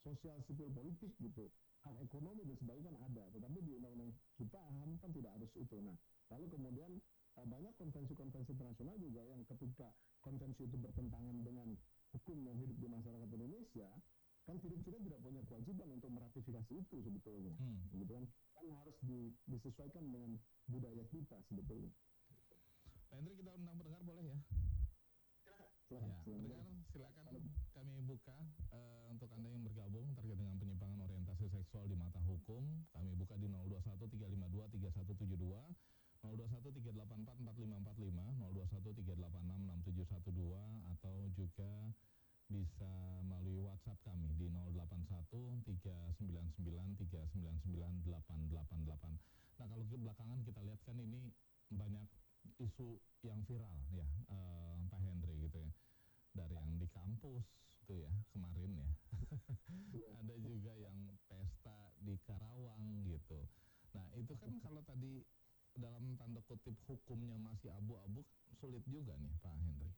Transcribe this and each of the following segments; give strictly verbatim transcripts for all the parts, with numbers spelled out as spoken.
sosial, sipil, politik gitu, hak ekonomi dan sebagainya kan ada, tetapi di undang-undang kita H A M kan tidak harus itu. Nah, lalu kemudian uh, banyak konvensi-konvensi internasional juga yang ketika konvensi itu bertentangan dengan hukum yang hidup di masyarakat Indonesia, kan tidak-tidak tidak punya kewajiban untuk meratifikasi itu sebetulnya, hmm. gitu kan, kan harus di, disesuaikan dengan budaya kita sebetulnya. Pak Hendri, kita undang pendengar boleh ya? Silakan, ya, silakan. pendengar silakan kami buka uh, untuk Anda yang bergabung terkait dengan penyimpangan orientasi seksual di mata hukum. Kami buka di nol dua satu tiga lima dua tiga satu tujuh dua, nol dua satu tiga delapan empat empat lima empat lima, nol dua satu tiga delapan enam enam tujuh satu dua, atau juga bisa melalui WhatsApp kami di nol delapan satu tiga sembilan sembilan tiga sembilan sembilan delapan delapan delapan. Nah, kalau belakangan kita lihat kan ini banyak isu yang viral ya, uh, Pak Hendri gitu ya, dari yang di kampus tuh ya kemarin ya ada juga yang pesta di Karawang gitu. Nah, itu kan kalau tadi dalam tanda kutip hukumnya masih abu-abu, sulit juga nih Pak Hendri.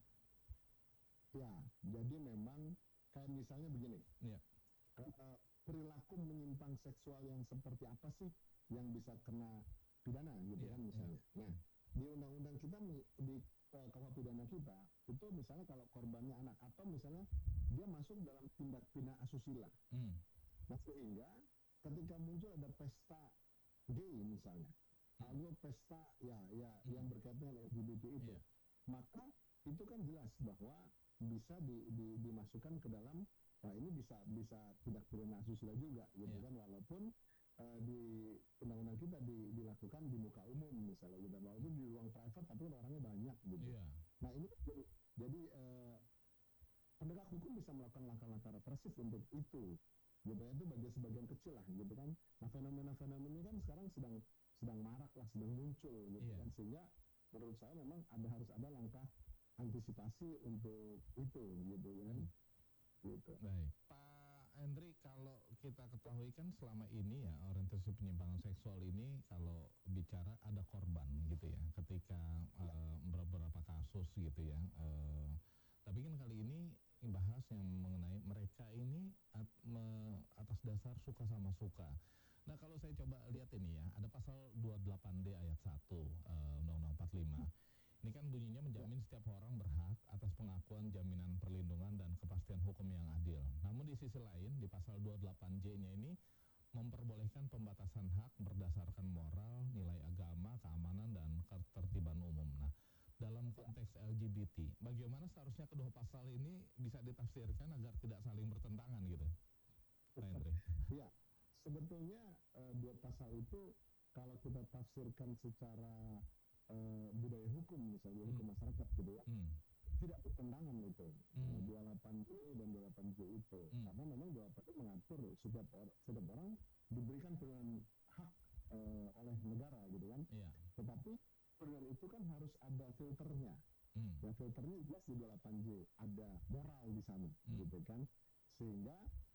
Ya, jadi memang kayak misalnya begini, ya. uh, perilaku menyimpang seksual yang seperti apa sih yang bisa kena pidana gitu ya, kan misalnya. Ya. Nah, di undang-undang kita di uh, K U H pidana kita itu misalnya kalau korbannya anak atau misalnya dia masuk dalam tindak pidana asusila. Hmm. Nah, sehingga ketika muncul ada pesta gay misalnya, hmm. atau pesta ya ya hmm. yang berkaitan dengan L G B T itu, yeah. maka itu kan jelas bahwa bisa di, di, dimasukkan ke dalam, nah ini bisa bisa tidak pidana asusila juga gitu yeah. kan, walaupun uh, di undang-undang kita di, dilakukan di muka umum misalnya gitu, walaupun di ruang private tapi orangnya banyak gitu. Yeah. Nah ini jadi, jadi uh, penegak hukum bisa melakukan langkah-langkah represif untuk itu, gitu ya, itu bagi sebagian kecil lah gitu kan. Nah fenomena-fenomena ini kan sekarang sedang sedang marak lah, sedang muncul gitu yeah. kan, sehingga menurut saya memang ada harus ada langkah antisipasi untuk itu gitu kan. Hmm. Gitu. Baik, Pak Hendri, kalau kita ketahui kan selama ini ya orientasi penyimpangan seksual ini kalau bicara ada korban gitu ya, ketika ya. Uh, beberapa kasus gitu ya. Uh, tapi kan kali ini bahas yang mengenai mereka ini at, me, atas dasar suka sama suka. Nah, kalau saya coba lihat ini ya, ada pasal dua puluh delapan D ayat satu uh, Undang-Undang empat puluh lima. Ini kan bunyinya menjamin setiap orang berhak atas pengakuan, jaminan perlindungan, dan kepastian hukum yang adil. Namun di sisi lain, di pasal dua puluh delapan J-nya ini memperbolehkan pembatasan hak berdasarkan moral, nilai agama, keamanan, dan ketertiban umum. Nah, dalam konteks L G B T, bagaimana seharusnya kedua pasal ini bisa ditafsirkan agar tidak saling bertentangan gitu, Pak Hendri? Ya, sebetulnya uh, dua pasal itu kalau kita tafsirkan secara Uh, budaya hukum misalnya, hmm. hukum masyarakat gitu ya, hmm. tidak bertentangan itu, hmm. uh, dua puluh delapan J dan dua puluh delapan J itu, hmm. karena memang dua puluh delapan itu mengatur setiap, or, setiap orang diberikan perlindungan hak uh, oleh negara gitu kan, yeah. tetapi perlindungan itu kan harus ada filternya, hmm. ya filternya jelas di dua puluh delapan J, ada moral di sana, hmm. gitu kan, sehingga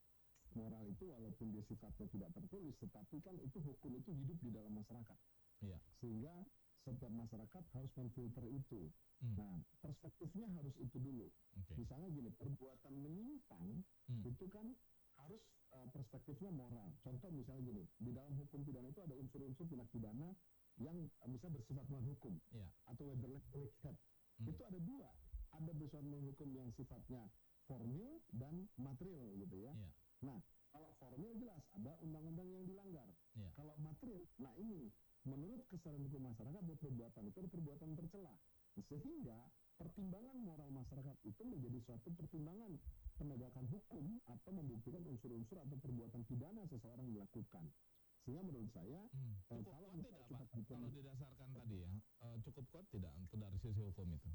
moral itu walaupun dia sifatnya tidak tertulis, tetapi kan itu hukum itu hidup di dalam masyarakat, yeah. sehingga setiap masyarakat harus memfilter itu. Hmm. Nah, perspektifnya harus itu dulu. Okay. Misalnya gini, perbuatan menyimpang hmm. itu kan harus uh, perspektifnya moral. Contoh misalnya gini, di dalam hukum pidana itu ada unsur-unsur tindak pidana yang uh, bisa bersifat non-hukum yeah. atau Webberley Head. Hmm. Itu ada dua, ada bersifat non-hukum yang sifatnya formil dan material gitu ya. Yeah. Nah, kalau formil jelas ada undang-undang yang dilanggar. Yeah. Kalau material, nah ini menurut kesadaran hukum masyarakat bahwa perbuatan itu adalah perbuatan tercela, sehingga pertimbangan moral masyarakat itu menjadi suatu pertimbangan penegakan hukum atau membuktikan unsur-unsur atau perbuatan pidana seseorang dilakukan. Sehingga menurut saya hmm. cukup kalau kuat tidak Pak, kalau didasarkan tadi ya uh, cukup kuat tidak untuk dari sisi hukum itu?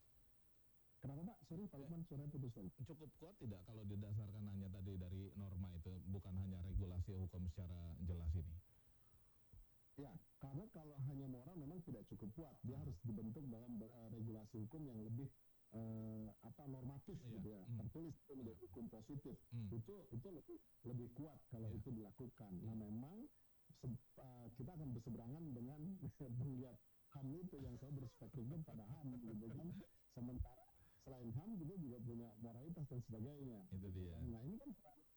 Kenapa Pak? Sorry Pak Lukman, eh, suaranya putus tadi. Cukup kuat tidak kalau didasarkan hanya tadi dari norma itu, bukan hanya regulasi hukum secara jelas ini? Ya, karena kalau hanya moral memang tidak cukup kuat. Dia hmm. harus dibentuk dalam uh, regulasi hukum yang lebih uh, apa normatif yeah. gitu ya, hmm. tertulis itu menjadi hukum positif. Hmm. Itu itu lebih lebih kuat kalau yeah. itu dilakukan. Hmm. Nah, memang se, uh, kita akan berseberangan dengan melihat H A M itu yang selalu berspektifnya pada H A M gitu kan. Sementara selain H A M kita juga punya moralitas dan sebagainya. Itu dia. Nah, ini kan